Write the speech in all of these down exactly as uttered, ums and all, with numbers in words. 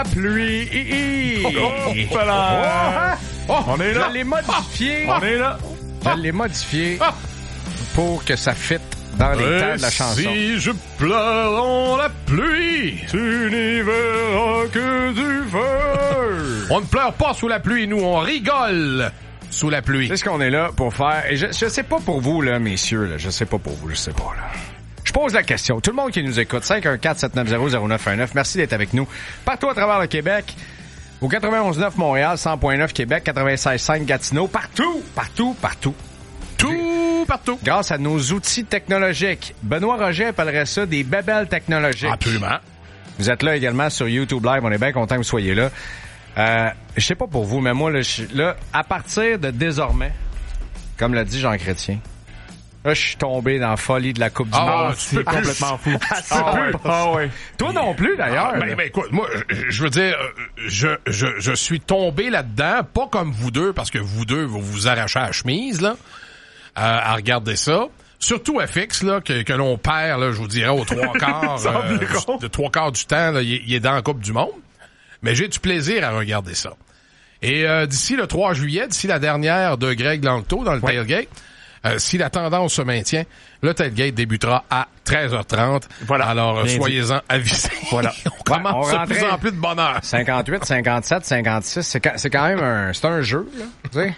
Pluie. Oh, oh, oh, Oh, on est là. Je l'ai modifié. On est là. Je l'ai modifié pour que ça fitte dans les temps de la chanson. Si je pleure en la pluie, tu n'y verras que du feu. On ne pleure pas sous la pluie, nous, on rigole sous la pluie. C'est ce qu'on est là pour faire. Et je, je sais pas pour vous, là, messieurs, là, je sais pas pour vous, je sais pas, là. Je pose la question. Tout le monde qui nous écoute, cinq un quatre sept neuf zéro zéro neuf un neuf, merci d'être avec nous. Partout à travers le Québec, au quatre-vingt-onze neuf Montréal, cent neuf Québec, quatre-vingt-seize cinq Gatineau, partout, partout, partout. Tout, partout. Grâce à nos outils technologiques. Benoît Roger appellerait ça des bébelles technologiques. Absolument. Vous êtes là également sur YouTube Live, on est bien content que vous soyez là. Euh, je sais pas pour vous, mais moi, là, je, là, à partir de désormais, comme l'a dit Jean Chrétien, là, je suis tombé dans la folie de la Coupe du Ah, Monde. c'est complètement fou. Ah, ouais. Ah ouais. Toi non plus, d'ailleurs. Ah, ben, ben, écoute, moi, je, je veux dire, je, je, je suis tombé là-dedans, pas comme vous deux, parce que vous deux, vous vous arrachez la chemise, là, à, à regarder ça. Surtout F X, là, que, que l'on perd, là, je vous dirais, aux trois quarts, euh, du, de trois quarts du temps, là, il, il est dans la Coupe du Monde. Mais j'ai du plaisir à regarder ça. Et euh, d'ici le trois juillet, d'ici la dernière de Greg Langto dans le ouais. Tailgate, euh, si la tendance se maintient, le Tailgate débutera à treize heures trente. Voilà. Alors, euh, soyez-en avisés. Voilà. On commence ouais, on de plus en plus de bonheur. cinquante-huit, cinquante-sept, cinquante-six, c'est, c'est quand même un, c'est un jeu, là. Tu sais.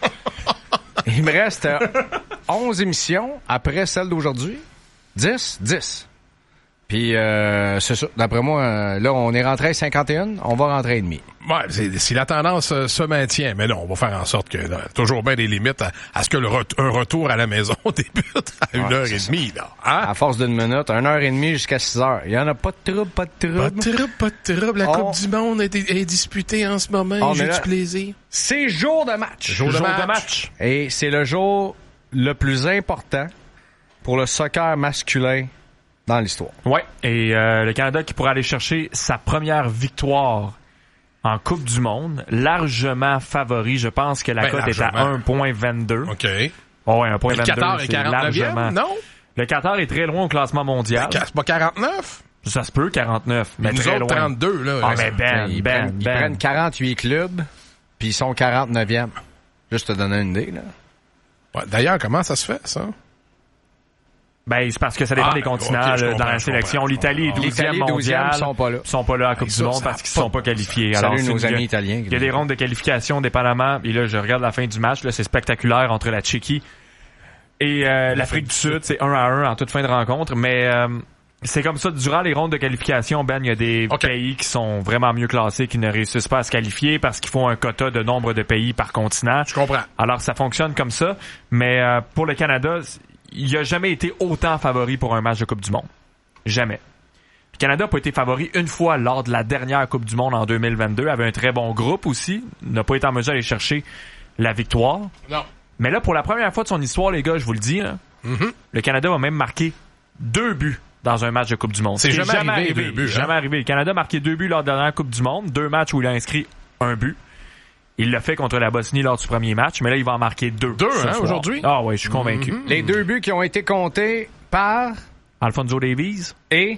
Il me reste euh, onze émissions après celle d'aujourd'hui. dix, dix. Puis, euh, c'est ça. D'après moi, euh, là, on est rentré à cinquante et un, on va rentrer à demi. Ouais, c'est, si la tendance euh, se maintient, mais là, on va faire en sorte que, là, toujours bien des limites à, à ce que le re- un retour à la maison débute à une ouais, heure et demie, là. Hein? À force d'une minute, une heure et demie jusqu'à six heures. Il y en a pas de trouble, pas de trouble. Pas de trouble, pas de trouble. La on... Coupe du Monde est, est disputée en ce moment. Oh, j'ai là, du plaisir. C'est jour de match. Jour, de, jour match. de match. Et c'est le jour le plus important pour le soccer masculin dans l'histoire. Ouais, et euh, le Canada qui pourra aller chercher sa première victoire en Coupe du Monde, largement favori. Je pense que la ben, cote est à un virgule vingt-deux. OK. Oh ouais, un virgule vingt-deux. Le Qatar est quarante-neuvième, non? Le Qatar est très loin au classement mondial. C'est pas quarante-neuf? Ça se peut, quarante-neuf. Mais, mais nous très autres, loin. trente-deux, là. Ah, mais ben, ils, ben, prennent, ben. ils prennent quarante-huit clubs, puis ils sont quarante-neuvième. Juste te donner une idée, là. Ouais, d'ailleurs, comment ça se fait, ça? Ben, c'est parce que ça dépend ah, des continents okay, dans la sélection. L'Italie est douzième mondial. Ils sont pas là. Ils sont pas là à la Coupe du Monde parce qu'ils sont pas qualifiés. Salut Alors, nos amis italiens. Il y a des rondes de qualification dépendamment. Et là, je regarde la fin du match. Là, c'est spectaculaire entre la Tchéquie et euh, l'Afrique du Sud. C'est un à un en toute fin de rencontre. Mais euh, c'est comme ça. Durant les rondes de qualification, Ben, il y a des okay. pays qui sont vraiment mieux classés qui ne réussissent pas à se qualifier parce qu'ils font un quota de nombre de pays par continent. Je comprends. Alors, ça fonctionne comme ça. Mais euh, pour le Canada, il a jamais été autant favori pour un match de Coupe du Monde. Jamais. Le Canada n'a pas été favori une fois lors de la dernière Coupe du Monde en deux mille vingt-deux. Avait un très bon groupe aussi. N'a pas été en mesure d'aller chercher la victoire. Non. Mais là, pour la première fois de son histoire, les gars, je vous le dis, là, mm-hmm. le Canada va même marquer deux buts dans un match de Coupe du Monde. C'est, C'est jamais, jamais arrivé. arrivé. Deux buts, jamais hein? arrivé. Le Canada a marqué deux buts lors de la dernière Coupe du Monde. Deux matchs où il a inscrit un but. Il l'a fait contre la Bosnie lors du premier match, mais là, il va en marquer deux. Deux, hein, aujourd'hui? Ah ouais, je suis convaincu. Mm-hmm. Les deux buts qui ont été comptés par Alphonso Davies et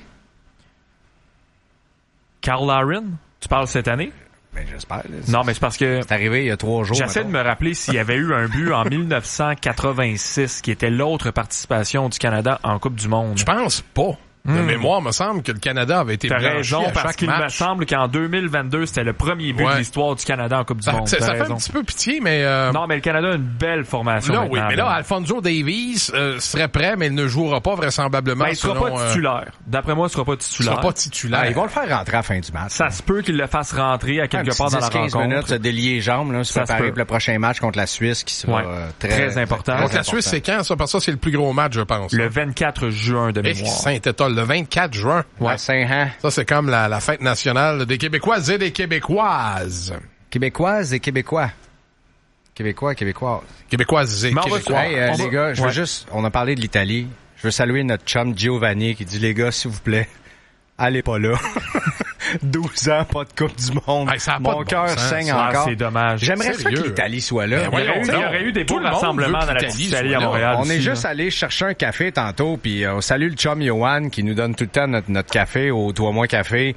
Carl Larin. Tu parles cette année? Ben, j'espère. Là, non, mais c'est parce que... C'est arrivé il y a trois jours. J'essaie maintenant. de me rappeler s'il y avait eu un but en dix-neuf cent quatre-vingt-six, qui était l'autre participation du Canada en Coupe du Monde. Je pense pas. De mmh. mémoire, me semble que le Canada avait été T'as blanchi raison, à parce chaque qu'il match. me semble qu'en deux mille vingt-deux, c'était le premier but ouais. de l'histoire du Canada en Coupe du ça, Monde. Ça, ça fait raison. un petit peu pitié, mais... Euh... Non, mais le Canada a une belle formation. Là, oui, mais là, Alphonso Davies euh, serait prêt, mais il ne jouera pas vraisemblablement. Ben, il sera selon, pas titulaire. D'après moi, il sera pas titulaire. Il sera pas titulaire. Ah, ils vont le faire rentrer à la fin du match. Ça hein. se peut qu'il le fasse rentrer à quelque part dans la rencontre. quinze minutes, se délier les jambes, là, se préparer pour le prochain match contre la Suisse, qui sera ouais. euh, très, très important. Contre la Suisse, c'est quand, ça? Parce que ça, c'est le plus gros match, je pense. Le vingt-quatre juin de mémoire. Saint-Étoile, le vingt-quatre juin. Ouais, Saint-Han. Ça, c'est comme la, la fête nationale des Québécoises et des Québécoises. Québécoises et Québécois. Québécois, Québécoises. Québécoises et Mais Québécois. Hey, euh, les va... gars, je veux ouais. juste... On a parlé de l'Italie. Je veux saluer notre chum Giovanni qui dit, les gars, s'il vous plaît, allez pas là. douze ans, pas de Coupe du Monde. Hey, Mon cœur bon saigne ah, encore. C'est dommage. J'aimerais ça que l'Italie soit là. Il y, aurait eu, il y aurait eu des beaux rassemblements dans la petite Italie à Montréal. On aussi, est juste là. allé chercher un café tantôt, puis on salue le chum Yohan qui nous donne tout le temps notre, notre café au Toi Moi Café.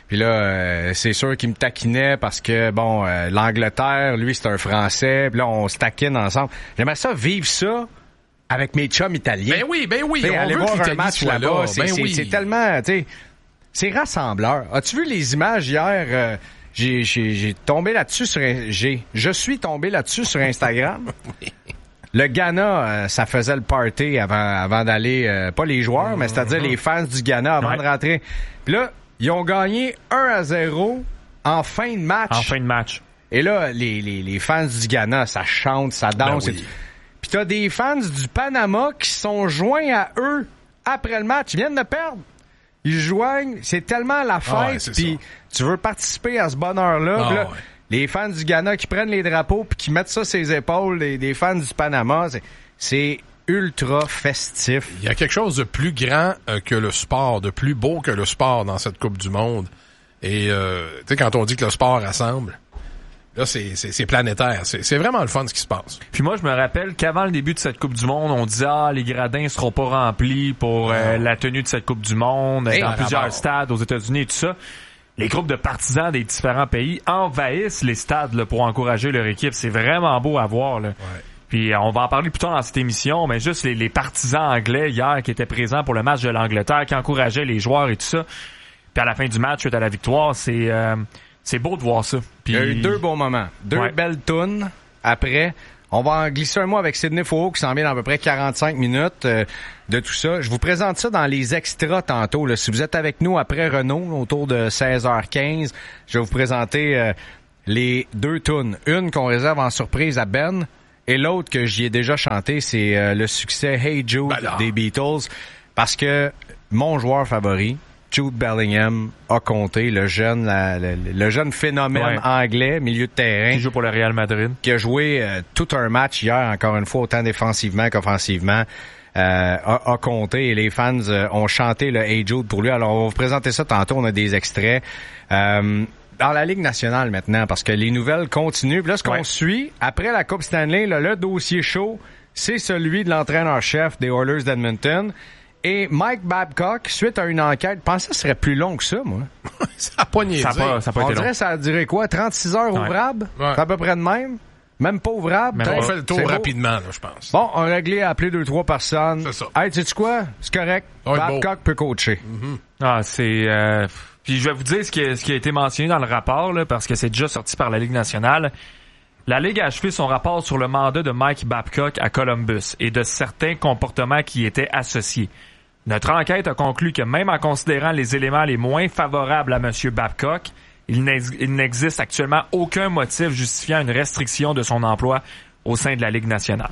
Puis là, euh, c'est sûr qu'il me taquinait parce que, bon, euh, l'Angleterre, lui, c'est un Français. Puis là, on se taquine ensemble. J'aimerais ça vivre ça avec mes chums italiens. Ben oui, ben oui, T'sais, on aller veut voir que un l'Italie match soit là-bas, là. c'est, Ben c'est, oui. c'est tellement, tu sais, c'est rassembleur. As-tu vu les images hier? Euh, j'ai, j'ai, j'ai tombé là-dessus sur, j'ai, je suis tombé là-dessus sur Instagram. Oui. Le Ghana, euh, ça faisait le party avant, avant d'aller, euh, pas les joueurs, mmh, mais c'est-à-dire mmh. les fans du Ghana avant ouais. de rentrer. Puis là, ils ont gagné un à zéro en fin de match. En fin de match. Et là, les, les, les fans du Ghana, ça chante, ça danse. Ben oui. Puis t'as des fans du Panama qui sont joints à eux après le match. Ils viennent de perdre. Ils joignent. C'est tellement la fête. Ah ouais, puis tu veux participer à ce bonheur-là. Ah là, ouais. Les fans du Ghana qui prennent les drapeaux puis qui mettent ça sur les épaules des, des fans du Panama, c'est, c'est ultra festif. Il y a quelque chose de plus grand euh, que le sport, de plus beau que le sport dans cette Coupe du Monde. Et euh, tu sais, quand on dit que le sport rassemble, là, c'est, c'est, c'est planétaire. C'est, c'est vraiment le fun ce qui se passe. Puis moi, je me rappelle qu'avant le début de cette Coupe du Monde, on disait « Ah, les gradins seront pas remplis pour euh, la tenue de cette Coupe du Monde hey, dans plusieurs rapport. stades aux États-Unis et tout ça. » Les groupes de partisans des différents pays envahissent les stades là, pour encourager leur équipe. C'est vraiment beau à voir. Là. Ouais. Puis on va en parler plus tard dans cette émission, mais juste les, les partisans anglais hier qui étaient présents pour le match de l'Angleterre, qui encourageaient les joueurs et tout ça. Puis à la fin du match, suite à la victoire, c'est euh, c'est beau de voir ça. Puis... Il y a eu deux bons moments. Deux ouais. belles tunes après. On va en glisser un mot avec Sidney Faux qui s'en vient dans à peu près quarante-cinq minutes euh, de tout ça. Je vous présente ça dans les extras tantôt. Là. Si vous êtes avec nous après Renault, autour de seize heures quinze, je vais vous présenter euh, les deux tunes. Une qu'on réserve en surprise à Ben et l'autre que j'y ai déjà chanté, c'est euh, le succès Hey Jude ben des Beatles. Parce que mon joueur favori, Jude Bellingham, a compté, le jeune la, le, le jeune phénomène ouais. anglais, milieu de terrain. Qui joue pour le Real Madrid. Qui a joué euh, tout un match hier, encore une fois, autant défensivement qu'offensivement, euh, a, a compté. Et les fans euh, ont chanté le Hey Jude pour lui. Alors, on va vous présenter ça tantôt, on a des extraits. Euh, dans la Ligue nationale maintenant, parce que les nouvelles continuent. Puis là, ce qu'on ouais. suit, après la Coupe Stanley, là, le dossier chaud, c'est celui de l'entraîneur-chef des Oilers d'Edmonton. Et Mike Babcock, suite à une enquête, je pensais que ce serait plus long que ça, moi. ça a pas niaisé. Ça a pas, ça a pas On été dirait long. ça a duré quoi? trente-six heures ouais. ouvrables? Ouais. C'est à peu près de même? Même pas ouvrable? On fait le tour rapidement, là, je pense. Bon, on a réglé à appeler deux, trois personnes. C'est ça. Hey, sais-tu quoi? C'est correct. Ouais, Babcock beau. peut coacher. Mm-hmm. Ah, c'est... Euh... Puis je vais vous dire ce qui, a, ce qui a été mentionné dans le rapport, là, parce que c'est déjà sorti par la Ligue nationale. La Ligue a achevé son rapport sur le mandat de Mike Babcock à Columbus et de certains comportements qui y étaient associés. Notre enquête a conclu que même en considérant les éléments les moins favorables à M. Babcock, il, il n'existe actuellement aucun motif justifiant une restriction de son emploi au sein de la Ligue nationale.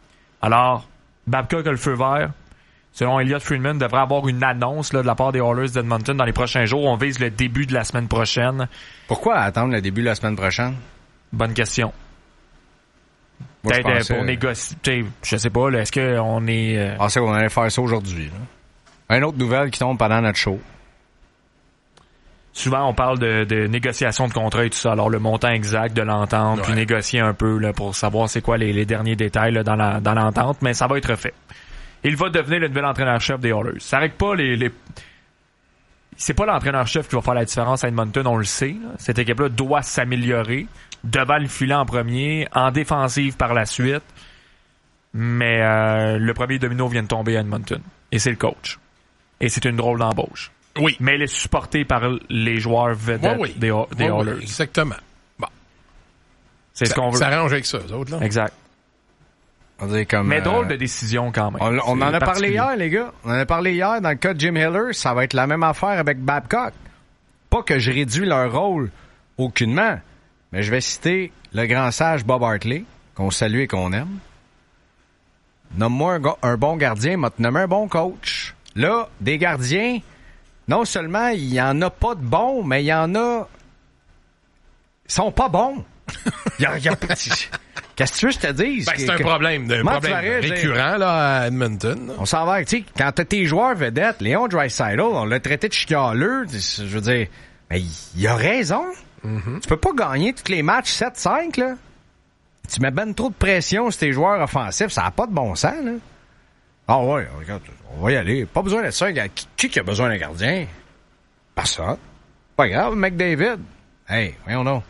Alors, Babcock a le feu vert. Selon Elliot Friedman, devrait avoir une annonce là, de la part des Oilers d'Edmonton dans les prochains jours. On vise le début de la semaine prochaine. Pourquoi attendre le début de la semaine prochaine? Bonne question. Moi, Peut-être pensais... pour négocier. Je sais pas, là, est-ce qu'on est. Euh... Je pensais qu'on allait faire ça aujourd'hui. Là. Une autre nouvelle qui tombe pendant notre show. Souvent, on parle de, de négociation de contrat et tout ça. Alors, le montant exact de l'entente, ouais. puis négocier un peu là, pour savoir c'est quoi les, les derniers détails là, dans, la, dans l'entente, mais ça va être fait. Il va devenir le nouvel entraîneur-chef des Oilers. Ça règle pas les, les... C'est pas l'entraîneur-chef qui va faire la différence à Edmonton, on le sait. Là. Cette équipe-là doit s'améliorer devant le filet en premier, en défensive par la suite. Mais euh, le premier domino vient de tomber à Edmonton. Et c'est le coach. Et c'est une drôle d'embauche. Oui. Mais elle est supportée par les joueurs vedettes oui, oui. des, des oui, Oilers. Oui, exactement. Bon. C'est ça, ce qu'on veut. Ça arrange avec ça, eux autres, là. Exact. On dit comme, Mais drôle euh, de décision quand même. On, on en a parlé hier, les gars. On en a parlé hier dans le cas de Jim Hiller. Ça va être la même affaire avec Babcock. Pas que je réduis leur rôle aucunement, mais je vais citer le grand sage Bob Hartley, qu'on salue et qu'on aime. Nomme-moi un, go- un bon gardien, m'a te nommé un bon coach. Là, des gardiens, non seulement il y en a pas de bons, mais il y en a... Ils sont pas bons. Il y a... Y a... Qu'est-ce que tu veux que je te dise? Ben, c'est que, un problème, un problème récurrent là, à Edmonton. Là. On s'en va, tu sais, quand t'as tes joueurs vedettes, Léon Draisaitl, on l'a traité de chialeux, je veux dire, ben, il a raison. Mm-hmm. Tu peux pas gagner tous les matchs sept cinq, là. Tu mets ben trop de pression sur tes joueurs offensifs, ça n'a pas de bon sens, là. Ah ouais, regarde, on va y aller. Pas besoin de ça. Qui, qui a besoin d'un gardien? Personne. Pas grave, McDavid. Hey, voyons donc.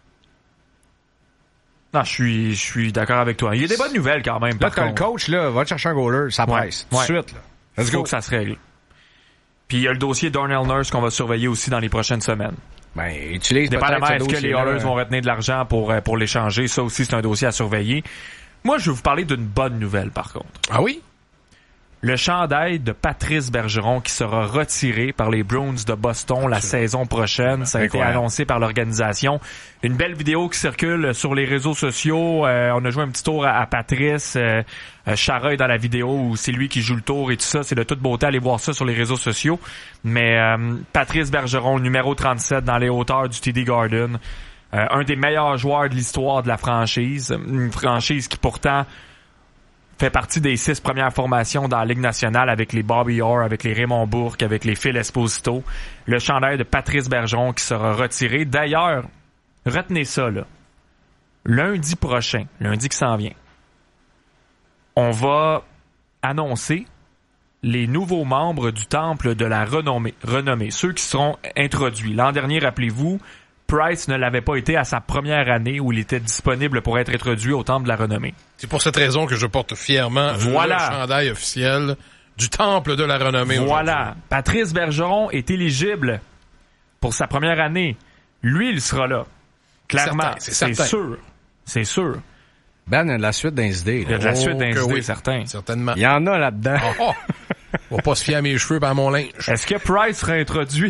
Non, je suis, je suis d'accord avec toi. Il y a des bonnes nouvelles quand même. Là, par t'as le contre. coach, là, va te chercher un goaler, ça Ouais, presse. Tout de ouais. suite, là. Let's Il faut go. que ça se règle. Puis il y a le dossier Darnell Nurse qu'on va surveiller aussi dans les prochaines semaines. Ben, utilise Dépendamment, peut-être ce est-ce que les dossier-là. Oilers vont retenir de l'argent pour, euh, pour l'échanger? Ça aussi, c'est un dossier à surveiller. Moi, je vais vous parler d'une bonne nouvelle, par contre. Ah oui? Le chandail de Patrice Bergeron qui sera retiré par les Bruins de Boston la saison prochaine. Ça a été Incroyable. annoncé par l'organisation. Une belle vidéo qui circule sur les réseaux sociaux. Euh, on a joué un petit tour à, à Patrice. Euh, euh, Chara est dans la vidéo où c'est lui qui joue le tour et tout ça. C'est de toute beauté. Allez voir ça sur les réseaux sociaux. Mais euh, Patrice Bergeron, numéro trente-sept dans les hauteurs du T D Garden. Euh, un des meilleurs joueurs de l'histoire de la franchise. Une franchise qui pourtant fait partie des six premières formations dans la Ligue nationale avec les Bobby Orr, avec les Raymond Bourque, avec les Phil Esposito. Le chandail de Patrice Bergeron qui sera retiré. D'ailleurs, retenez ça, là. Lundi prochain, lundi qui s'en vient, on va annoncer les nouveaux membres du Temple de la Renommée, renommée, ceux qui seront introduits. L'an dernier, rappelez-vous, Price ne l'avait pas été à sa première année où il était disponible pour être introduit au Temple de la Renommée. C'est pour cette raison que je porte fièrement Voilà. le chandail officiel du Temple de la Renommée. Voilà. aujourd'hui. Patrice Bergeron est éligible pour sa première année. Lui, il sera là. Clairement. Certain, c'est C'est certain. sûr. C'est sûr. Ben, il y a de la suite dans les idées. Il y a Là. de la Oh, suite d'un que idée, oui. certain. Certainement. Il y en a là-dedans. Oh, oh. On va pas se fier à mes cheveux par mon linge. Est-ce que Price sera introduit?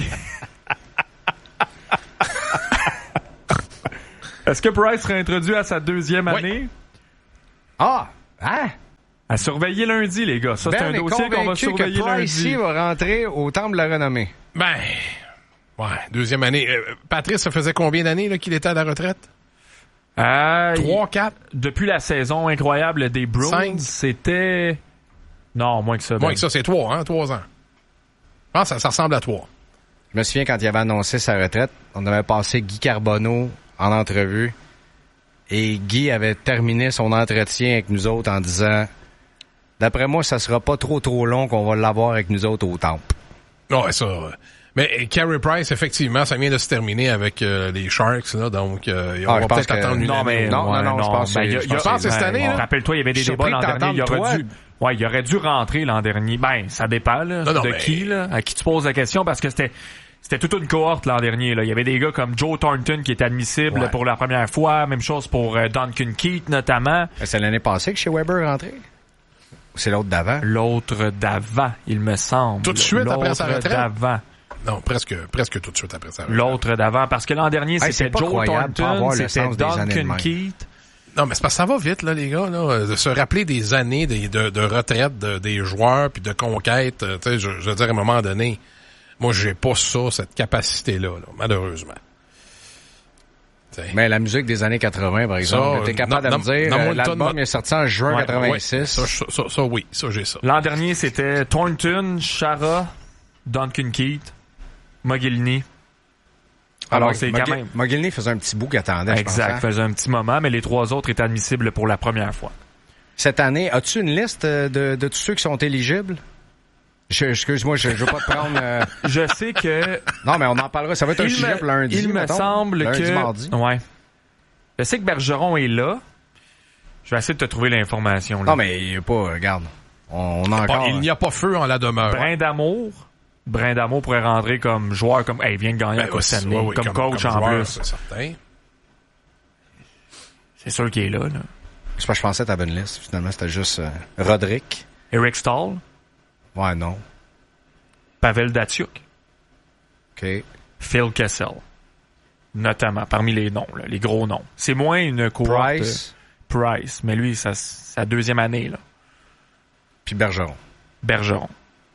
Est-ce que Price sera introduit à sa deuxième Oui. année? Ah! Hein? À surveiller lundi, les gars. Ça, c'est Ben un est dossier qu'on va convaincu surveiller que Price lundi. ici va rentrer au Temple de la Renommée. Ben, ouais, deuxième année. Euh, Patrice, ça faisait combien d'années là, qu'il était à la retraite? Euh, Trois, quatre? Depuis la saison incroyable des Bruins, Cinq. c'était... Non, moins que ça. Moins Ben. que ça, c'est trois, hein, trois ans. Je pense que ça, ça ressemble à trois. Je me souviens quand il avait annoncé sa retraite, on avait passé Guy Carbonneau en entrevue et Guy avait terminé son entretien avec nous autres en disant « D'après moi, ça sera pas trop trop long qu'on va l'avoir avec nous autres au Temple. Ouais, ça. euh, Mais euh, Carey Price, effectivement, ça vient de se terminer avec euh, les Sharks, là, donc euh, on Ah, va je pense peut-être que- attendre une Non, année. mais Non, ouais, non, non, je pense que ben, c'est- il y a- je il y a- pense que c'est cette ben, année, là. Rappelle-toi, il y avait des Je suis débats surpris l'an que dernier. Il t'entendes, aurait toi. dû, ouais, il aurait dû rentrer l'an dernier. Ben, ça dépend, là, Non, non, de mais- qui, là, à qui tu poses la question, parce que c'était, c'était toute une cohorte l'an dernier, là. Il y avait des gars comme Joe Thornton qui était admissible Ouais. pour la première fois. Même chose pour euh, Duncan Keith, notamment. C'est l'année passée que chez Weber est rentré? Ou c'est l'autre d'avant? L'autre d'avant, il me semble. Tout de suite après sa L'autre retraite? d'avant. Non, presque, presque tout de suite après ça. L'autre d'avant. Parce que l'an dernier, Hey, c'était c'est pas Joe croyable de pas Thornton, avoir le c'était sens des années de Duncan même. Keith. Non, mais c'est parce que ça va vite, là, les gars, là, euh, de se rappeler des années des- de, de retraite de- des joueurs puis de conquête. euh, Tu sais, je, je veux dire, à un moment donné, moi, j'ai pas ça, cette capacité-là, là, malheureusement. T'sais. Mais la musique des années quatre-vingts, par exemple, Ça, t'es capable non, de me dire, non, euh, non, l'album non, est sorti en juin Ouais, quatre-vingt-six. Ouais, ça, ça, ça, ça, oui, ça, j'ai ça. L'an dernier, c'était Thornton, Chara, Duncan Keith, Mogilny. Alors, c'est quand Mogil- même... Mogilny faisait un petit bout qui attendait, je pense, Exact, hein. faisait un petit moment, mais les trois autres étaient admissibles pour la première fois. Cette année, as-tu une liste euh, de, de tous ceux qui sont éligibles? Je- Excuse-moi, je, je veux pas te prendre... euh, Je sais que... Non, mais on en parlera. Ça va être un il sujet me, pour lundi, il me mettons. semble lundi, que... mardi. Ouais. Je sais que Bergeron est là. Je vais essayer de te trouver l'information. là. Non, mais il y a pas... Regarde, on, on a Bon, encore... il n'y a pas feu en la demeure. Brin d'amour. Brin d'amour pourrait rentrer comme joueur, comme... Hey, il vient de gagner Ben, à Coupe ouais, Stanley, ouais, ouais, comme, coach comme en joueur, plus. c'est certain. C'est sûr qu'il est là, là. C'est pas que je pensais à ta bonne liste. Finalement, c'était juste euh, Roderick. Eric Stahl, Ouais, non. Pavel Datsyuk, OK. Phil Kessel. Notamment, parmi les noms, là, les gros noms. C'est moins une cohorte... Price, euh, Price, mais lui, ça, c'est sa deuxième année, là. puis Bergeron. Bergeron.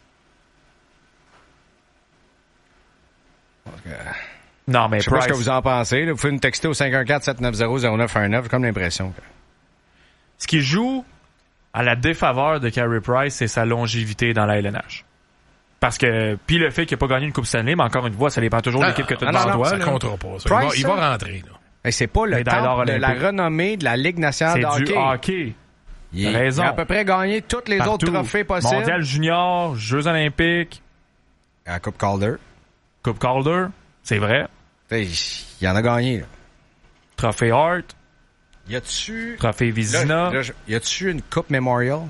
Donc, euh, Non, mais je sais pas Price... ce que vous en pensez. Là. Vous pouvez nous texter au cinq un quatre, sept neuf zéro, zéro neuf un neuf. J'ai comme l'impression que... Ce qui joue à la défaveur de Carey Price, c'est sa longévité dans la L N H. Parce que, puis le fait qu'il n'a pas gagné une Coupe Stanley, mais encore une fois, ça dépend toujours de l'équipe que tu as ah, non, devant non, toi. Ça là. comptera pas. Ça. Il, va, Price, il va ça? rentrer, là. Hey, c'est pas le Médaille d'or temple de la olympique. renommée de la Ligue nationale C'est de du hockey. hockey. Il, T'as raison. il a à peu près gagné tous les Partout. autres trophées possibles. Mondial junior, Jeux olympiques, À la Coupe Calder. Coupe Calder. C'est vrai. Il en a gagné, là. Trophée Hart. Y a-tu... Trophée Vizina. Là, là, y a-tu une Coupe Memorial?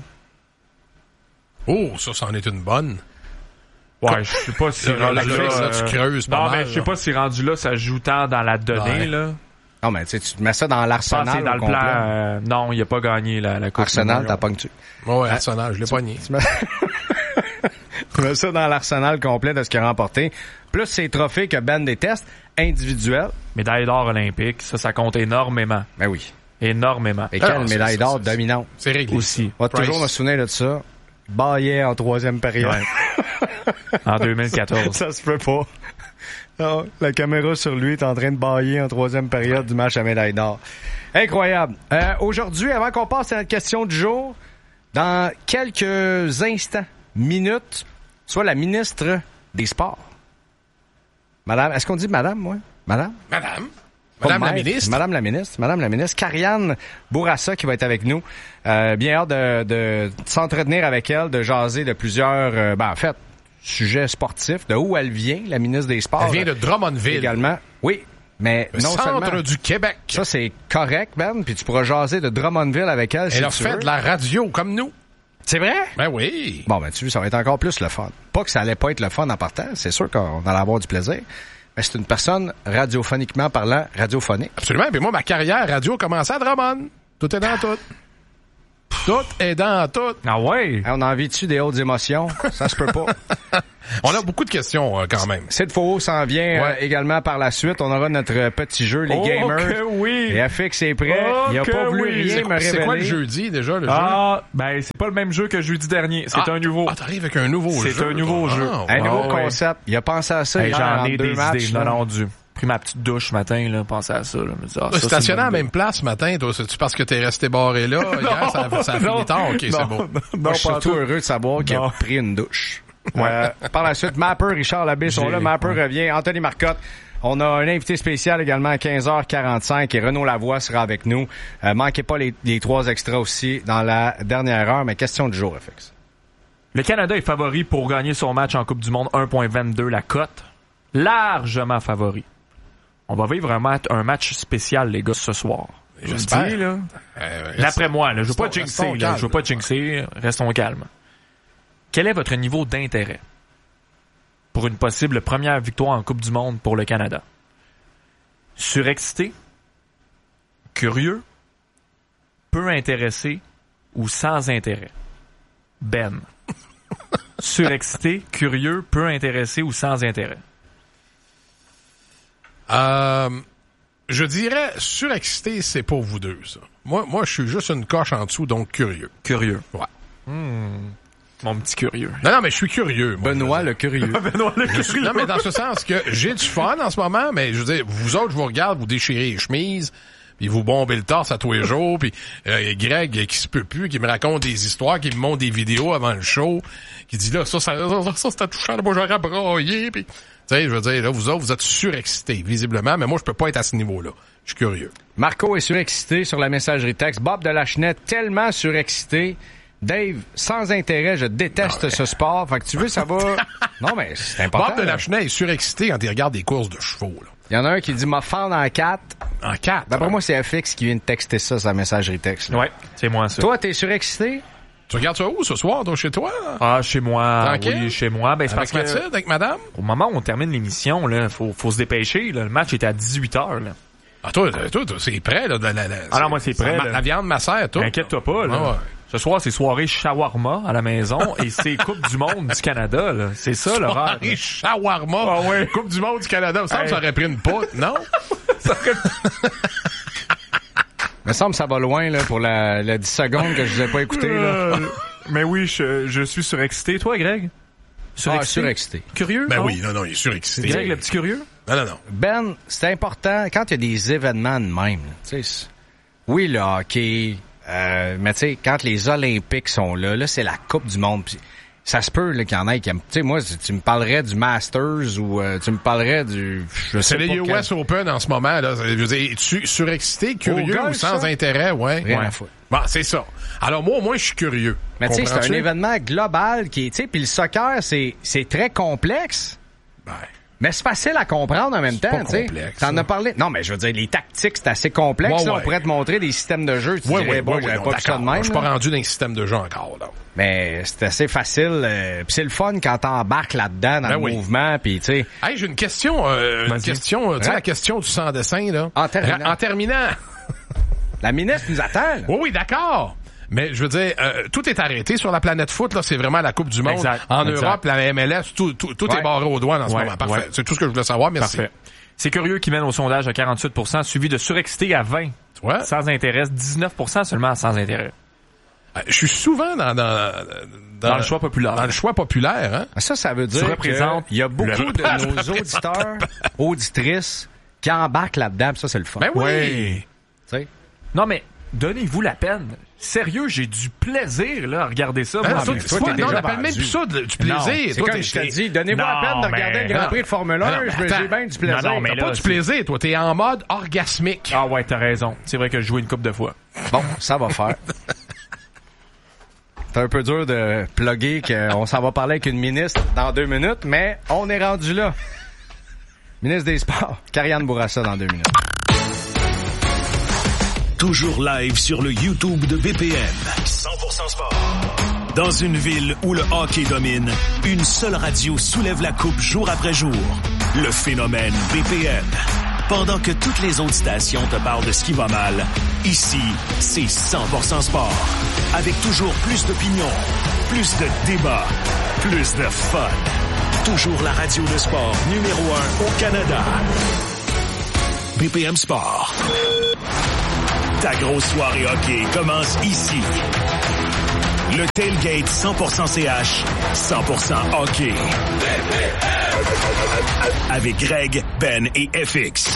Oh, ça, c'en est une bonne. Ouais, je sais pas si Là, rendu là, là, là, euh, tu creuses pas non, mal, mais je sais là. pas si rendu là, ça joue tant dans la donnée, Ouais. là. Non, mais tu sais, tu te mets ça dans Je pense que l'arsenal c'est dans au le complet. plan. euh, non, il a pas gagné la, la Coupe Arsenal, Memorial. t'as pogné-tu? Ouais, Arsenal, je l'ai pogné. Tu mets... tu mets ça dans l'arsenal complet de ce qu'il a remporté. Plus ces trophées que Ben déteste, individuels. Médaille d'or olympique, ça, ça compte énormément. Ben oui. Énormément. Et Ah, quelle non, c'est- médaille c'est- d'or c'est- dominante. C'est réglé. Aussi. On va Price. toujours me souvenir de ça. Baillet en troisième période. Ouais. En deux mille quatorze. Ça se peut pas. Non, la caméra sur lui est en train de bailler en troisième période du match à médaille d'or. Incroyable. Euh, aujourd'hui, avant qu'on passe à notre question du jour, dans quelques instants, minutes, soit la ministre des Sports. Madame, est-ce qu'on dit madame, moi? Madame? Madame. Pas Madame la maître, ministre. Madame la ministre. Madame la ministre. Karianne Bourassa qui va être avec nous. Euh, bien hâte de, de s'entretenir avec elle, de jaser de plusieurs, euh, ben en fait, sujets sportifs. De où elle vient, la ministre des Sports. Elle vient de Drummondville. Également. Oui, mais Le non centre seulement. du Québec. Ça, c'est correct, Ben. Puis tu pourras jaser de Drummondville avec elle, si Elle a tu fait veux. de la radio comme nous. C'est vrai? Ben oui. Bon, ben tu vois, ça va être encore plus le fun. Pas que ça allait pas être le fun en partant. C'est sûr qu'on allait avoir du plaisir. Mais c'est une personne radiophoniquement parlant, radiophonique. Absolument. Puis moi, ma carrière radio a commencé à Drummond. Tout est dans tout. Tout est dans tout. Ah ouais? Hey, on en vit-tu des hautes émotions? Ça se peut pas. On a beaucoup de questions euh, quand même. Sid Faux s'en vient Ouais. euh, également par la suite. On aura notre petit jeu, les Oh gamers. que oui! Et F X est prêt. Oh Il a que pas voulu oui! rien C'est me quoi- révéler. C'est quoi le jeudi déjà, le jeu? Ah, ben c'est pas le même jeu que jeudi dernier. C'est Ah, un nouveau. Ah, t'arrives avec un nouveau C'est jeu. un nouveau toi. jeu. Ah, Un ouais. nouveau Ah ouais. concept. Il a pensé à ça. Hey, hier, j'en entre ai deux des matchs, idées. là. Non, non, du. Pris ma petite douche ce matin, là, pensé à ça. Là, me dis, ah, T'as ça, stationné c'est à la une même bonne place ce matin, toi? C'est-tu parce que t'es resté barré là? Hier, ça, a- ça a fini tard? OK, c'est beau. Moi, je suis surtout heureux de savoir qu'il a Non. pris une douche. Euh, par la suite, Mapper, Richard Labbé sont J'ai- là. Mapper ouais. revient. Anthony Marcotte. On a un invité spécial également à quinze heures quarante-cinq et Renaud Lavoie sera avec nous. Euh, manquez pas les, les trois extras aussi dans la dernière heure. Mais question du jour, F X. Le Canada est favori pour gagner son match en Coupe du Monde, un virgule vingt-deux la cote. Largement favori. On va vivre un match, un match spécial, les gars, ce soir. Je le J'espère. dis, là. Euh, D'après moi, là, je veux pas restons- jinxer, restons là, calmes. je veux pas jinxer, restons calmes. Quel est votre niveau d'intérêt pour une possible première victoire en Coupe du Monde pour le Canada? Surexcité? Curieux? Peu intéressé? Ou sans intérêt? Ben. Surexcité, curieux, peu intéressé ou sans intérêt? Euh, je dirais, surexcité, c'est pour vous deux, ça. Moi, moi, je suis juste une coche en dessous, donc curieux. Curieux. Ouais. Mon petit curieux. Non, non, mais je suis curieux. moi, Benoît je veux le curieux. Benoît le dire. Non, mais dans ce sens que j'ai du fun en ce moment, mais je veux dire, vous autres, je vous regarde, vous déchirez les chemises, puis vous bombez le torse à tous les jours, puis euh, Greg, qui se peut plus, qui me raconte des histoires, qui me montre des vidéos avant le show, qui dit là, ça, ça, ça, ça c'était touchant, là, moi, j'aurais braillé, puis... Tu sais, je veux dire, là, vous autres, vous êtes surexcités, visiblement, mais moi, je peux pas être à ce niveau-là. Je suis curieux. Marco est surexcité sur la messagerie texte. Bob Delachenette, tellement surexcité. Dave, sans intérêt, je déteste ce sport. Fait que tu veux, ça va... Non, mais c'est important. Bob de là. Lachenay est surexcité quand il regarde des courses de chevaux, là. Il y en a un qui dit « m'a fendre en quatre En quatre. ». D'après moi, c'est F X qui vient de texter ça sur la messagerie texte. là. Ouais, c'est moi ça. Toi, t'es surexcité? Tu regardes ça où ce soir, toi, chez toi? Là? Ah, chez moi, Tranquille? oui, chez moi. Ben, c'est Avec parce que Mathilde, avec madame? au moment où on termine l'émission, là, faut, faut se dépêcher. Là. Le match était à dix-huit heures. Là. Ah, toi, toi, toi, c'est prêt, là. de La, la, Ah non, moi, c'est prêt, La, là. la viande macère, tout. Inquiète-toi pas. Là. Ah ouais. Ce soir, c'est soirée shawarma à la maison et c'est Coupe du monde du Canada. Là. C'est ça l'horaire. Soirée shawarma. Ah ouais. Coupe du monde du Canada. Il me semble que Hey. ça aurait pris une poutre, non? Il me semble que ça va loin là, pour la, la dix secondes que je vous ai pas écouté. Là. Euh, Mais oui, je, je suis surexcité. Toi, Greg? Ah, surexcité. Curieux? Ben non? oui, non, non, il est surexcité. Greg, le petit curieux? Non, non, non. Ben, c'est important quand il y a des événements de même. là, tu sais, c'est- oui, le hockey, euh, mais tu sais, quand les Olympiques sont là, là, c'est la Coupe du Monde. Pis ça se peut là, qu'il y en ait qui aiment... Tu sais, moi, si tu me parlerais du Masters ou euh, tu me parlerais du... Je sais C'est les pas U quel- S Open en ce moment, là. Je veux dire, es-tu surexcité, curieux golf, ou sans ça? intérêt? Ouais. Rien Ouais. à foutre. Bon, c'est ça. Alors, moi, au moins, je suis curieux. Mais tu sais, c'est un Comprends-tu? événement global qui est... Tu sais, puis le soccer, c'est c'est très complexe. Ben, Mais c'est facile à comprendre en même C'est temps, pas tu sais. complexe, T'en ça. as parlé. Non, mais je veux dire, les tactiques, c'est assez complexe. Ouais, là. ouais. On pourrait te montrer des systèmes de jeu. Tu Oui, dirais, oui, bon, oui, j'avais non, pas vu ça de d'accord. même. Je suis pas là. rendu dans les systèmes de jeu encore, là. Mais c'est assez facile. Euh, puis c'est le fun quand t'embarques là-dedans, dans Ben le oui. mouvement, puis tu sais. Hey, j'ai une question, euh, une Vas-y. question, euh, tu sais, Ouais. la question du sans-dessin, là. En terminant. En terminant. La ministre nous attend. là. Oui, oui, d'accord. Mais je veux dire, euh, tout est arrêté sur la planète foot, là. C'est vraiment la Coupe du Monde. Exact, En exact. Europe, la M L S, tout, tout, tout Ouais. est barré aux douanes en ce Ouais, moment. Parfait. ouais. C'est tout ce que je voulais savoir. Merci. Parfait. C'est Curieux qui mène au sondage à quarante-huit pour cent, suivi de Surexcité à vingt Tu vois? Sans intérêt, dix-neuf pour cent seulement sans intérêt. Euh, Je suis souvent dans, dans, Dans le choix populaire. Dans le choix populaire, hein? Ça, ça veut dire représentes qu'il y a beaucoup le- de nos auditeurs, auditrices, qui embarquent là-dedans, pis ça, c'est le fun. Ben oui. Ouais. Tu sais. Non, mais donnez-vous la peine. Sérieux, j'ai du plaisir là à regarder ça. Hein, Moi, toi, mais c'est toi, pas- t'es non, on déjà appelle même vendu. plus ça de- du Non, plaisir. C'est Toi, comme t'es- je te t'es- dis, donnez-moi la Non, peine de mais- regarder le Grand non. Prix de Formule un, Non, mais je me attends. j'ai bien du plaisir. Non, non, mais T'as là, pas du c'est- plaisir, toi. T'es en mode orgasmique. Ah ouais, t'as raison. C'est vrai que je joué une couple de fois. Bon, ça va faire. C'est un peu dur de plugger qu'on s'en va parler avec une ministre dans deux minutes, mais on est rendu là. Ministre des Sports, Karianne Bourassa dans deux minutes. Toujours live sur le YouTube de B P M. cent pour cent sport. Dans une ville où le hockey domine, une seule radio soulève la coupe jour après jour. Le phénomène B P M. Pendant que toutes les autres stations te parlent de ce qui va mal, ici, c'est cent pour cent sport. Avec toujours plus d'opinions, plus de débats, plus de fun. Toujours la radio de sport numéro un au Canada. B P M Sport. Ta grosse soirée hockey commence ici. Le Tailgate cent pour cent C H, cent pour cent hockey. Avec Greg, Ben et F X.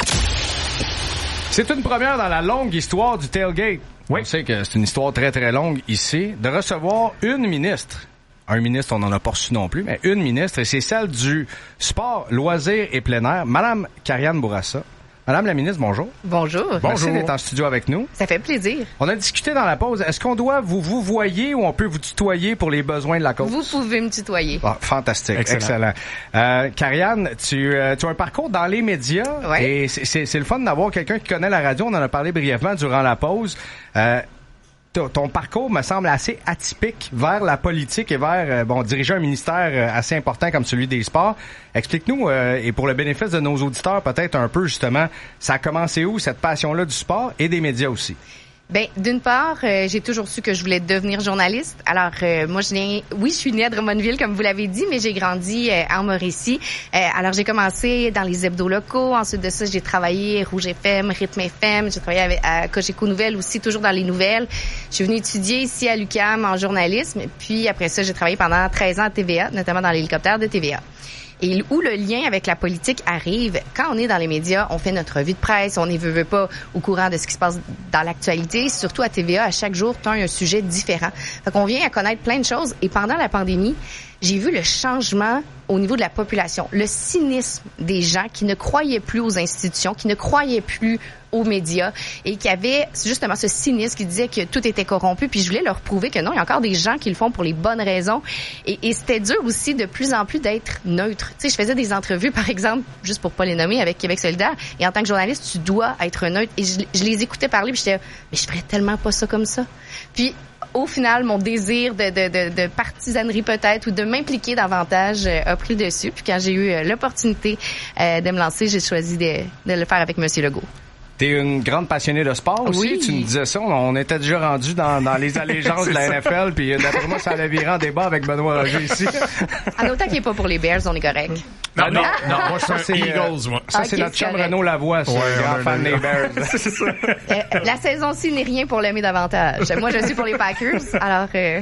C'est une première dans la longue histoire du tailgate. Oui. On sait que c'est une histoire très très longue ici, de recevoir une ministre. Un ministre, on n'en a pas reçu non plus, mais une ministre, et c'est celle du sport, loisirs et plein air, Madame Karianne Bourassa. Madame la ministre, bonjour. Bonjour. Merci d'être en studio avec nous. Ça fait plaisir. On a discuté dans la pause. Est-ce qu'on doit vous vous voyer ou on peut vous tutoyer pour les besoins de la cause? Vous pouvez me tutoyer. Ah, fantastique, excellent. Excellent. Euh, Karianne, tu, euh, tu as un parcours dans les médias Ouais. et c'est, c'est, c'est le fun d'avoir quelqu'un qui connaît la radio. On en a parlé brièvement durant la pause. Euh, ton, ton parcours me semble assez atypique vers la politique et vers euh, bon diriger un ministère euh, assez important comme celui des sports. Explique-nous, euh, et pour le bénéfice de nos auditeurs, peut-être un peu justement, ça a commencé où cette passion-là du sport et des médias aussi? Ben, d'une part, euh, j'ai toujours su que je voulais devenir journaliste. Alors, euh, moi, je viens, oui, je suis née à Drummondville, comme vous l'avez dit, mais j'ai grandi euh, en Mauricie. Euh, alors, j'ai commencé dans les hebdos locaux. Ensuite de ça, j'ai travaillé Rouge F M, Rythme F M. J'ai travaillé avec, à Cogeco Nouvelles aussi, toujours dans les nouvelles. Je suis venue étudier ici à l'U Q A M en journalisme. Puis après ça, j'ai travaillé pendant treize ans à T V A, notamment dans l'hélicoptère de T V A. Et où le lien avec la politique arrive, quand on est dans les médias, on fait notre revue de presse, on ne veut, veut pas au courant de ce qui se passe dans l'actualité. Surtout à T V A, à chaque jour, tu as un sujet différent. Fait qu'on vient à connaître plein de choses. Et pendant la pandémie, j'ai vu le changement au niveau de la population, le cynisme des gens qui ne croyaient plus aux institutions, qui ne croyaient plus aux médias et qui avaient justement ce cynisme qui disait que tout était corrompu. Puis je voulais leur prouver que non, il y a encore des gens qui le font pour les bonnes raisons. Et, et c'était dur aussi de plus en plus d'être neutre. Tu sais, je faisais des entrevues, par exemple, juste pour pas les nommer, avec Québec solidaire. Et en tant que journaliste, tu dois être neutre. Et je, je les écoutais parler, puis j'étais, mais je ferais tellement pas ça comme ça. Puis au final, mon désir de, de, de, de partisanerie peut-être ou de m'impliquer davantage euh, a pris le dessus. Puis quand j'ai eu euh, l'opportunité euh, de me lancer, j'ai choisi de, de le faire avec M. Legault. T'es une grande passionnée de sport aussi, Oui. tu me disais ça. On était déjà rendu dans, dans les allégeances de la N F L, puis euh, d'après moi, ça allait virer en débat avec Benoît Roger ici. En autant qu'il n'est pas pour les Bears, on est correct. Non, non, Ah! non, moi, je suis Ça, un c'est, euh, Eagles, moi. Ça, Ok, c'est notre c'est chum correct. Renaud Lavoie, c'est Ouais, un grand on a fan le- des Bears. Euh, la saison-ci n'est rien pour l'aimer davantage. Moi, je suis pour les Packers. Alors, euh,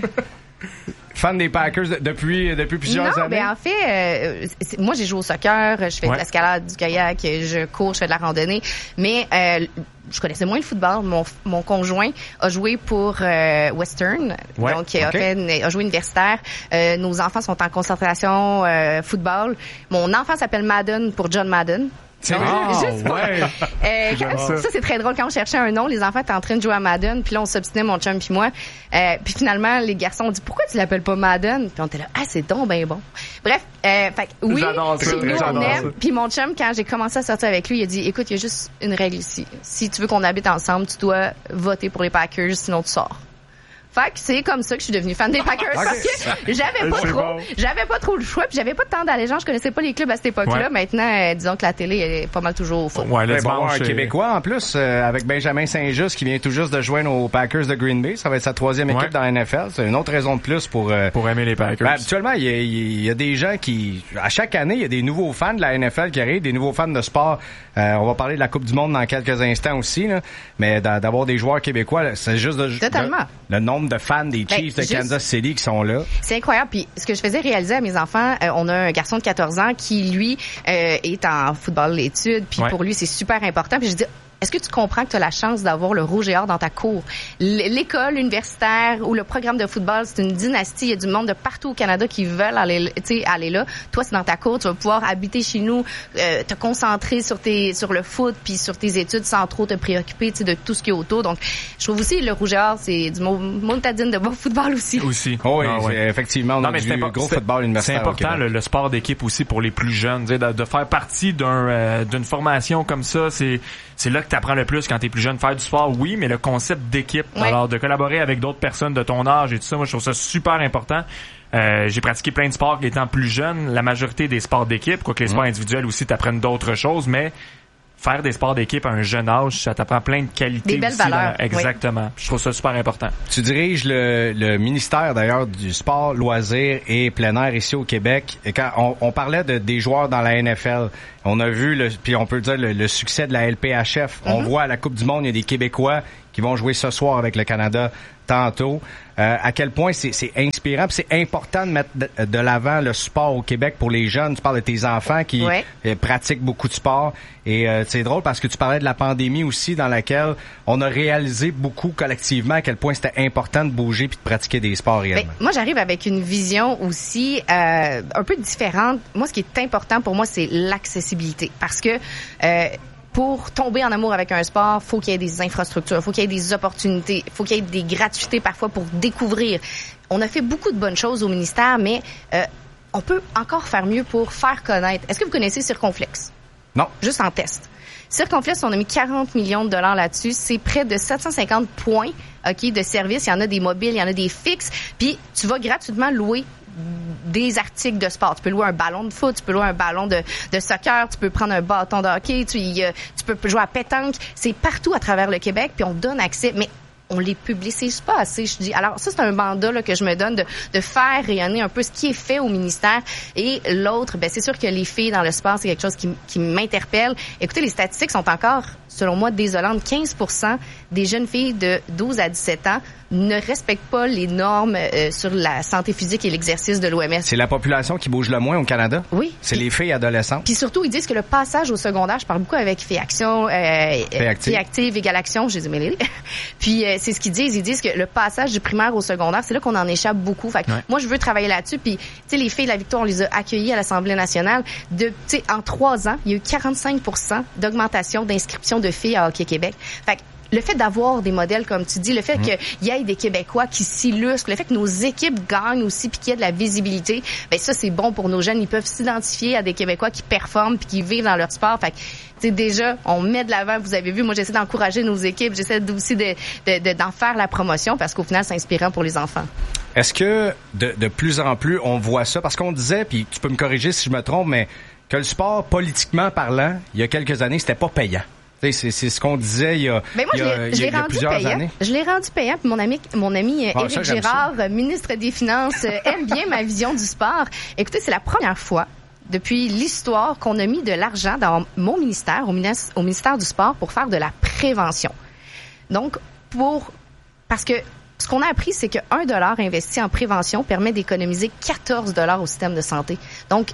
Fan des Packers de- depuis, depuis plusieurs non, années. ben en fait, euh, c'est- moi j'ai joué au soccer, je fais Ouais. de l'escalade, du kayak, je cours, je fais de la randonnée, mais euh, je connaissais moins le football. Mon, mon conjoint a joué pour euh, Western, Ouais, donc il a, ok. fait une- a joué universitaire. Euh, nos enfants sont en concentration euh, football. Mon enfant s'appelle Madden pour John Madden. C'est vrai? Ah, Juste pour- ouais. Euh, J'aime ça, ça. c'est très drôle. Quand on cherchait un nom, les enfants étaient en train de jouer à Madden, puis là, on s'obstinait, mon chum puis moi. Euh, puis finalement, les garçons ont dit, pourquoi tu l'appelles pas Madden? Puis on était là, ah, c'est donc ben bon. Bref, euh, fait que oui, J'adore ça, chez nous, on j'adore aime. ça. Puis mon chum, quand j'ai commencé à sortir avec lui, il a dit, écoute, il y a juste une règle ici. Si tu veux qu'on habite ensemble, tu dois voter pour les Packers, sinon tu sors. Fait que c'est comme ça que je suis devenue fan des Packers parce que j'avais pas C'est trop, bon. j'avais pas trop le choix, puis j'avais pas tant d'allégeance, je connaissais pas les clubs à cette époque-là. Ouais. Maintenant, euh, disons que la télé est pas mal toujours au foot. Ouais, le Ben, bon, dimanche, un c'est- Québécois en plus, euh, avec Benjamin Saint-Just qui vient tout juste de joindre aux Packers de Green Bay. Ça va être sa troisième équipe Ouais. dans la N F L. C'est une autre raison de plus pour... euh, pour aimer les Packers. ben, habituellement, il y, a, il y a des gens qui... À chaque année, il y a des nouveaux fans de la N F L qui arrivent, des nouveaux fans de sport. Euh, on va parler de la Coupe du Monde dans quelques instants aussi. Là. Mais d'a- d'avoir des joueurs québécois, là, c'est juste de, Totalement. Le, le nombre de fans des Ben, Chiefs de juste- Kansas City qui sont là. C'est incroyable. Puis ce que je faisais réaliser à mes enfants, euh, on a un garçon de quatorze ans qui, lui, euh, est en football d'études. Puis Ouais. pour lui, c'est super important. Puis je dis, est-ce que tu comprends que tu as la chance d'avoir le rouge et or dans ta cour? L- L'école universitaire ou le programme de football, c'est une dynastie. Il y a du monde de partout au Canada qui veulent aller, tu sais, aller là. Toi, c'est dans ta cour. Tu vas pouvoir habiter chez nous, euh, te concentrer sur tes, sur le foot puis sur tes études sans trop te préoccuper, tu sais, de tout ce qui est autour. Donc, je trouve aussi le rouge et or, c'est du mo- montadine de bon football aussi. aussi. Oh, oui, Ah, ouais. c'est- effectivement, on Non, a mais du c'est impor- gros c'est- football C'est universitaire au important Québec. le, le sport d'équipe aussi pour les plus jeunes, tu sais, de, de faire partie d'un euh, d'une formation comme ça, c'est c'est là que tu apprends le plus quand tu es plus jeune. Faire du sport, oui, mais le concept d'équipe, Ouais. alors de collaborer avec d'autres personnes de ton âge et tout ça, moi je trouve ça super important. Euh, j'ai pratiqué plein de sports étant plus jeune, la majorité des sports d'équipe, quoique les sports individuels aussi t'apprennent d'autres choses, mais faire des sports d'équipe à un jeune âge, ça t'apprend plein de qualités Des belles aussi dans la- valeurs, oui. Exactement. Je trouve ça super important. Tu diriges le, le ministère d'ailleurs du sport, loisirs et plein air ici au Québec. Et quand on, on parlait de, des joueurs dans la N F L, on a vu, le, puis on peut dire le, le succès de la L P H F. On voit à la Coupe du Monde, il y a des Québécois qui vont jouer ce soir avec le Canada tantôt. Euh, à quel point c'est, c'est inspirant, puis c'est important de mettre de, de l'avant le sport au Québec pour les jeunes. Tu parles de tes enfants qui Ouais. euh, pratiquent beaucoup de sport. Et euh, c'est drôle parce que tu parlais de la pandémie aussi dans laquelle on a réalisé beaucoup collectivement à quel point c'était important de bouger puis de pratiquer des sports Ben, réellement. moi, j'arrive avec une vision aussi euh, un peu différente. Moi, ce qui est important pour moi, c'est l'accessibilité. Parce que euh, pour tomber en amour avec un sport, faut qu'il y ait des infrastructures, faut qu'il y ait des opportunités, faut qu'il y ait des gratuités parfois pour découvrir. On a fait beaucoup de bonnes choses au ministère, mais euh, on peut encore faire mieux pour faire connaître. Est-ce que vous connaissez Circonflex? Non. Juste en test. Circonflex, on a mis quarante millions de dollars là-dessus. C'est près de sept cent cinquante points, OK, de service. Il y en a des mobiles, il y en a des fixes. Puis, tu vas gratuitement louer des articles de sport. Tu peux louer un ballon de foot, tu peux louer un ballon de, de soccer, tu peux prendre un bâton de hockey, tu, y, euh, tu peux jouer à pétanque. C'est partout à travers le Québec, puis on donne accès. Mais on les publicise pas assez, je dis. Alors ça, c'est un mandat là, que je me donne de, de faire rayonner un peu ce qui est fait au ministère. Et l'autre, ben c'est sûr que les filles dans le sport, c'est quelque chose qui, qui m'interpelle. Écoutez, les statistiques sont encore, selon moi, désolantes. quinze pour cent des jeunes filles de douze à dix-sept ans ne respectent pas les normes euh, sur la santé physique et l'exercice de l'O M S. C'est la population qui bouge le moins au Canada. Oui. C'est les filles adolescentes. Puis surtout, ils disent que le passage au secondaire, je parle beaucoup avec Filles Action, euh, Filles Active. Filles Active, Égal Action, je les ai mêlés. Puis euh, c'est ce qu'ils disent, ils disent que le passage du primaire au secondaire, c'est là qu'on en échappe beaucoup. Fait que Ouais. moi, je veux travailler là-dessus. Puis, tu sais, les filles de la Victoire, on les a accueillies à l'Assemblée nationale. De, tu sais, en trois ans, il y a eu quarante-cinq pour cent d'augmentation d'inscription de filles à Hockey Québec. Fait que le fait d'avoir des modèles, comme tu dis, le fait qu'il y ait des Québécois qui s'illustrent, le fait que nos équipes gagnent aussi puis qu'il y ait de la visibilité, ben ça, c'est bon pour nos jeunes. Ils peuvent s'identifier à des Québécois qui performent puis qui vivent dans leur sport. Fait que, tu sais, déjà, on met de l'avant, vous avez vu, moi, j'essaie d'encourager nos équipes, j'essaie aussi de, de, de- d'en faire la promotion parce qu'au final, c'est inspirant pour les enfants. Est-ce que de, de plus en plus on voit ça? Parce qu'on disait, puis tu peux me corriger si je me trompe, mais que le sport, politiquement parlant, il y a quelques années, c'était pas payant. Tu sais, C'est, c'est ce qu'on disait il y a, Ben moi, il y je a, l'ai, il je y a- l'ai il y a rendu plusieurs payant. années. Je l'ai rendu payant. Puis mon ami, mon ami euh, Ah, Éric ça, j'aime Girard, euh, ministre des Finances, euh, aime bien ma vision du sport. Écoutez, c'est la première fois depuis l'histoire qu'on a mis de l'argent dans mon ministère, au ministère, au ministère du Sport, pour faire de la prévention. Donc, pour parce que ce qu'on a appris, c'est qu'un dollar investi en prévention permet d'économiser quatorze dollars au système de santé. Donc,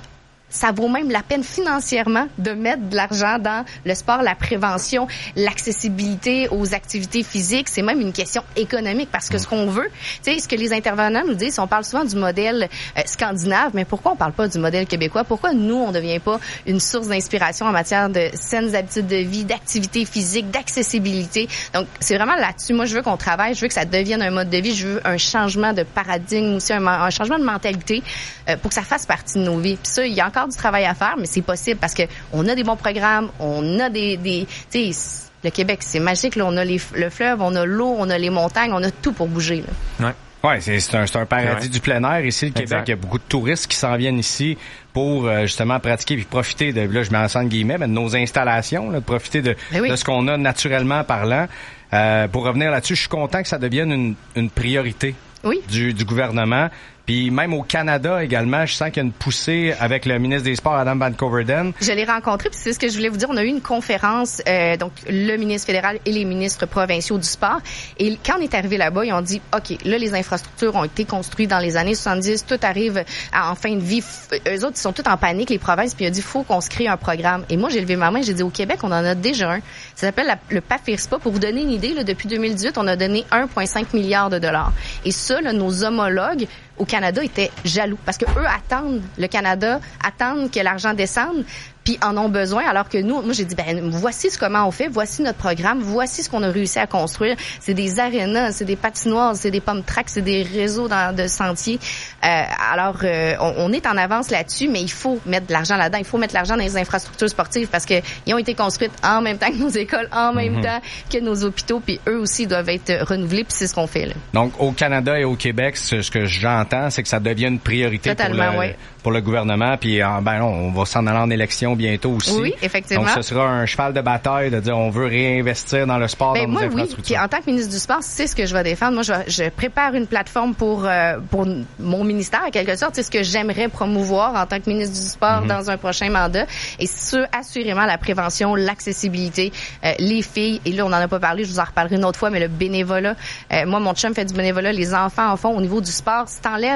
ça vaut même la peine financièrement de mettre de l'argent dans le sport, la prévention, l'accessibilité aux activités physiques. C'est même une question économique parce que ce qu'on veut, tu sais, ce que les intervenants nous disent, on parle souvent du modèle euh, scandinave, mais pourquoi on parle pas du modèle québécois? Pourquoi nous, on devient pas une source d'inspiration en matière de saines habitudes de vie, d'activité physique, d'accessibilité? Donc, c'est vraiment là-dessus. Moi, je veux qu'on travaille, je veux que ça devienne un mode de vie, je veux un changement de paradigme aussi, un, un changement de mentalité euh, pour que ça fasse partie de nos vies. Puis ça, il y a encore du travail à faire, mais c'est possible parce que on a des bons programmes, on a des, des tu sais, le Québec, c'est magique, là, on a les, le fleuve, on a l'eau, on a les montagnes, on a tout pour bouger, là. Ouais. Ouais, c'est, c'est un, c'est un paradis ouais. du plein air. Ici, le Québec, exact. il y a beaucoup de touristes qui s'en viennent ici pour euh, justement pratiquer puis profiter de, là, je mets en entre guillemets, mais de nos installations, là, de profiter de, oui. de ce qu'on a naturellement parlant. Euh, pour revenir là-dessus, je suis content que ça devienne une, une priorité oui. du, du gouvernement. Puis même au Canada également, je sens qu'il y a une poussée avec le ministre des Sports, Adam Van Coverden. Je l'ai rencontré, puis c'est ce que je voulais vous dire. On a eu une conférence, euh, donc le ministre fédéral et les ministres provinciaux du sport. Et quand on est arrivé là-bas, ils ont dit, OK, là, les infrastructures ont été construites dans les années soixante-dix, tout arrive à, en fin de vie. Eux autres, ils sont tous en panique, les provinces, puis ils ont dit, faut qu'on se crée un programme. Et moi, j'ai levé ma main, j'ai dit, au Québec, on en a déjà un. Ça s'appelle la, le P A F I R S P A. Pour vous donner une idée, là, depuis deux mille dix-huit, on a donné un virgule cinq milliard de dollars. Et ça, là, nos homologues au Canada étaient jaloux parce que eux attendent le Canada, attendent que l'argent descende, puis en ont besoin, alors que nous, moi j'ai dit, ben voici ce comment on fait, voici notre programme, voici ce qu'on a réussi à construire. C'est des arénas, c'est des patinoires, c'est des pump tracks, c'est des réseaux dans, de sentiers. Euh, alors, euh, on, on est en avance là-dessus, mais il faut mettre de l'argent là-dedans. Il faut mettre de l'argent dans les infrastructures sportives parce que ils ont été construites en même temps que nos écoles, en même mm-hmm. temps que nos hôpitaux, puis eux aussi doivent être renouvelés, puis c'est ce qu'on fait là. Donc, au Canada et au Québec, ce, ce que j'entends, c'est que ça devient une priorité pour le, oui. pour le gouvernement, puis ben non, on va s'en aller en élection bientôt aussi. Oui, effectivement. Donc, ce sera un cheval de bataille de dire on veut réinvestir dans le sport, ben, dans moi, nos infrastructures. Oui. Puis en tant que ministre du Sport, c'est ce que je vais défendre. Moi, je, je prépare une plateforme pour euh, pour mon ministère, en quelque sorte. C'est ce que j'aimerais promouvoir en tant que ministre du Sport mm-hmm. dans un prochain mandat. Et sur, assurément, la prévention, l'accessibilité, euh, les filles. Et là, on n'en a pas parlé, je vous en reparlerai une autre fois, mais le bénévolat. Euh, moi, mon chum fait du bénévolat. Les enfants en font au niveau du sport. Si t'enlèves